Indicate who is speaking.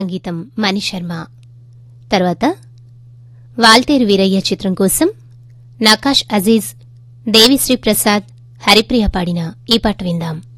Speaker 1: సంగీతం మణిశర్మ. తర్వాత వాల్తేరు వీరయ్య చిత్రం కోసం నకాష్ అజీజ్, దేవిశ్రీ ప్రసాద్, హరిప్రియ పాడిన ఈ పాట విందాం.